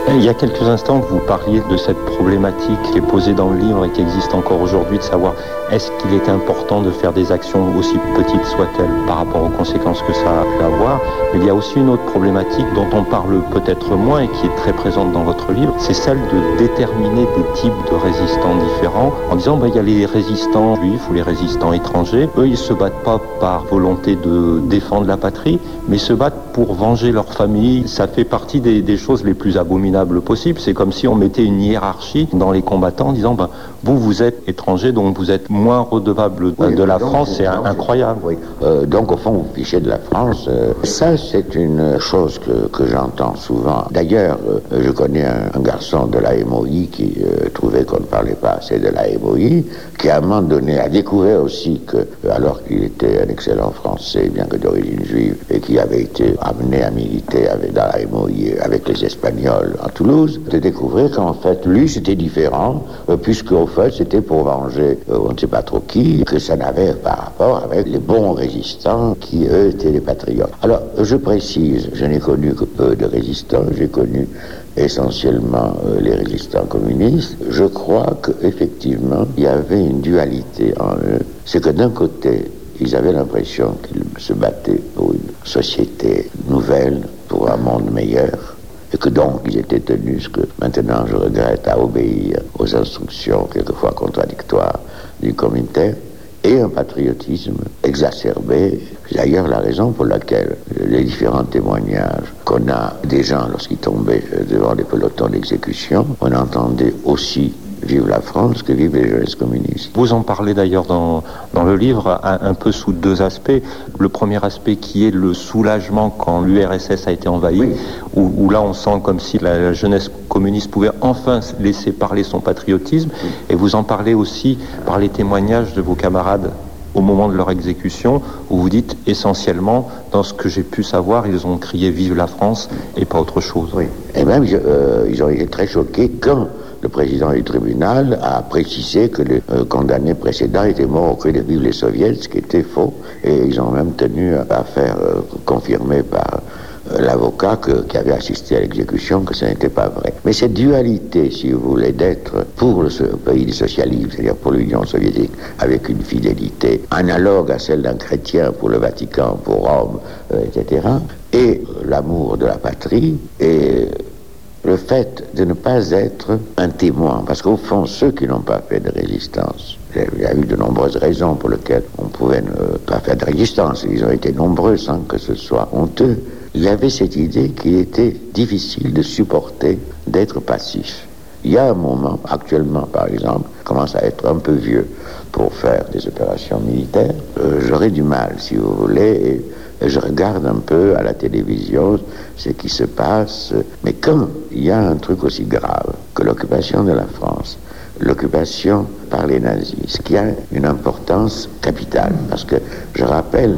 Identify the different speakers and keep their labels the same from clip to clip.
Speaker 1: Il y a quelques instants, vous parliez de cette problématique qui est posée dans le livre et qui existe encore aujourd'hui, de savoir est-ce qu'il est important de faire des actions aussi petites soient-elles par rapport aux conséquences que ça peut avoir. Mais il y a aussi une autre problématique dont on parle peut-être moins et qui est très présente dans votre livre, c'est celle de déterminer des types de résistants différents en disant il y a les résistants juifs ou les résistants étrangers. Eux, ils se battent pas par volonté de défendre la patrie, mais se battent pour venger leur famille. Ça fait partie des choses les plus abominables possibles. C'est comme si on mettait une hiérarchie dans les combattants en disant vous êtes étranger, donc vous êtes moins redevable de la France. C'est incroyable.
Speaker 2: Oui. Donc au fond, vous fichez de la France. Ça, c'est une chose que j'entends souvent. D'ailleurs, je connais un garçon de la MOI qui trouvait qu'on ne parlait pas assez de la MOI, qui à un moment donné a découvert aussi que, alors qu'il était un excellent Français, bien que d'origine juive, et qui avait été amené à militer dans la MOI avec les Espagnols à Toulouse, de découvrir qu'en fait, lui, c'était différent, puisque au fait, c'était pour venger on ne sait pas trop qui, que ça n'avait pas rapport avec les bons résistants qui, eux, étaient les patriotes. Alors, je précise, je n'ai connu que peu de résistants, j'ai connu essentiellement les résistants communistes. Je crois qu'effectivement, il y avait une dualité en eux. C'est que d'un côté, ils avaient l'impression qu'ils se battaient pour une société nouvelle, pour un monde meilleur, et que donc ils étaient tenus, ce que maintenant je regrette, à obéir aux instructions quelquefois contradictoires du Comintern, et un patriotisme exacerbé. C'est d'ailleurs la raison pour laquelle les différents témoignages qu'on a des gens lorsqu'ils tombaient devant les pelotons d'exécution, on entendait aussi vive la France que vive les jeunesses communistes.
Speaker 1: Vous en parlez d'ailleurs dans le livre un peu sous deux aspects. Le premier aspect qui est le soulagement quand l'URSS a été envahie, oui. où là on sent comme si la jeunesse communiste pouvait enfin laisser parler son patriotisme. Oui. Et vous en parlez aussi par les témoignages de vos camarades au moment de leur exécution, où vous dites essentiellement, dans ce que j'ai pu savoir, ils ont crié vive la France et pas autre chose.
Speaker 2: Oui. Et même ils ont été très choqués quand le président du tribunal a précisé que les condamnés précédents étaient morts au cri de vive les soviets, ce qui était faux, et ils ont même tenu à faire confirmer par l'avocat qui avait assisté à l'exécution que ce n'était pas vrai. Mais cette dualité, si vous voulez, d'être pour le pays du socialisme, c'est-à-dire pour l'Union soviétique, avec une fidélité analogue à celle d'un chrétien pour le Vatican, pour Rome, etc., et l'amour de la patrie, et le fait de ne pas être un témoin, parce qu'au fond, ceux qui n'ont pas fait de résistance, il y a eu de nombreuses raisons pour lesquelles on pouvait ne pas faire de résistance, ils ont été nombreux sans que ce soit honteux. Il y avait cette idée qu'il était difficile de supporter d'être passif. Il y a un moment, actuellement par exemple, je commence à être un peu vieux pour faire des opérations militaires, j'aurais du mal, si vous voulez, et je regarde un peu à la télévision ce qui se passe, mais quand il y a un truc aussi grave que l'occupation de la France, l'occupation par les nazis, ce qui a une importance capitale, parce que je rappelle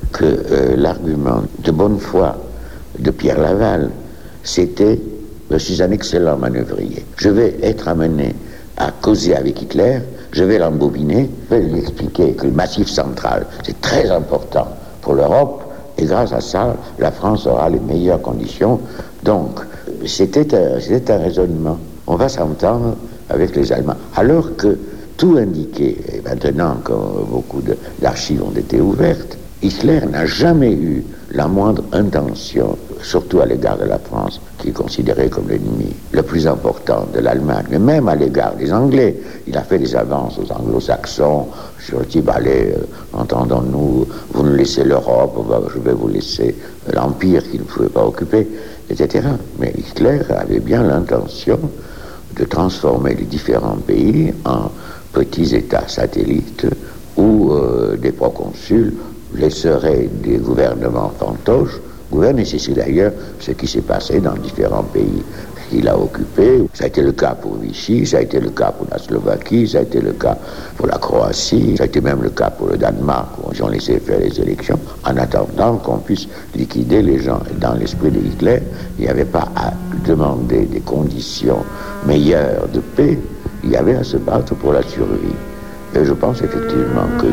Speaker 2: que l'argument de bonne foi de Pierre Laval, c'était « je suis un excellent manœuvrier, je vais être amené à causer avec Hitler, je vais l'embobiner, je vais lui expliquer que le Massif central, c'est très important pour l'Europe, et grâce à ça, la France aura les meilleures conditions. » Donc, c'était un raisonnement. On va s'entendre avec les Allemands. Alors que tout indiquait, et maintenant que beaucoup d'archives ont été ouvertes, Hitler n'a jamais eu la moindre intention, surtout à l'égard de la France, qui est considérée comme l'ennemi le plus important de l'Allemagne, mais même à l'égard des Anglais. Il a fait des avances aux anglo-saxons sur le type, allez, entendons-nous, vous nous laissez l'Europe, je vais vous laisser l'Empire qui ne pouvait pas occuper, etc. Mais Hitler avait bien l'intention de transformer les différents pays en petits États satellites où des proconsuls laisseraient des gouvernements fantoches gouverner. C'est d'ailleurs ce qui s'est passé dans différents pays qu'il a occupés. Ça a été le cas pour Vichy, ça a été le cas pour la Slovaquie, ça a été le cas pour la Croatie, ça a été même le cas pour le Danemark, où ils ont laissé faire les élections, en attendant qu'on puisse liquider les gens. Et dans l'esprit de Hitler, il n'y avait pas à demander des conditions meilleures de paix, il y avait à se battre pour la survie. Et je pense effectivement que